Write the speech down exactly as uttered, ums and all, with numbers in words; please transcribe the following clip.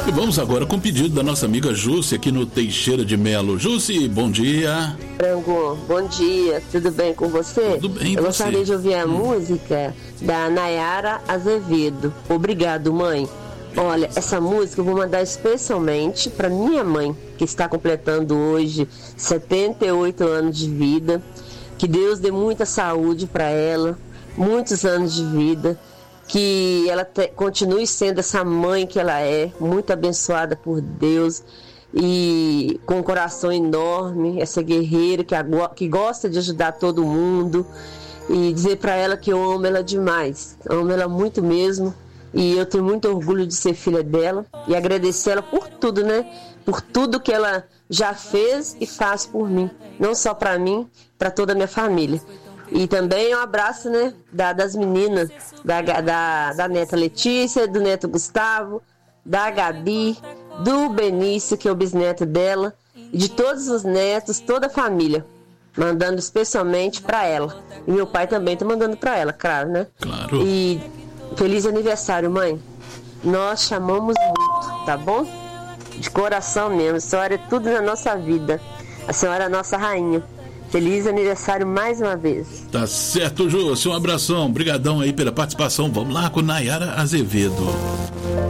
E vamos agora com o pedido da nossa amiga Jússi aqui no Teixeira de Melo. Jússi, bom dia. Frango, bom dia, tudo bem com você? Tudo bem, Eu você? gostaria de ouvir a hum. música da Nayara Azevedo. Obrigado, mãe. Olha, essa música eu vou mandar especialmente para minha mãe, que está completando hoje setenta e oito anos de vida. Que Deus dê muita saúde para ela, muitos anos de vida. Que ela te, continue sendo essa mãe que ela é, muito abençoada por Deus e com um coração enorme, essa guerreira que, que gosta de ajudar todo mundo, e dizer para ela que eu amo ela demais, amo ela muito mesmo, e eu tenho muito orgulho de ser filha dela e agradecer ela por tudo, né? Por tudo que ela já fez e faz por mim, não só para mim, para toda a minha família. E também um abraço, né, da, das meninas, da, da, da neta Letícia, do neto Gustavo, da Gabi, do Benício, que é o bisneto dela, e de todos os netos, toda a família, mandando especialmente para ela. E meu pai também tá mandando para ela, claro, né? Claro. E feliz aniversário, mãe. Nós chamamos muito, tá bom? De coração mesmo, a senhora é tudo na nossa vida. A senhora é a nossa rainha. Feliz aniversário mais uma vez. Tá certo, Jússi. Um abração. Obrigadão aí pela participação. Vamos lá com Nayara Azevedo.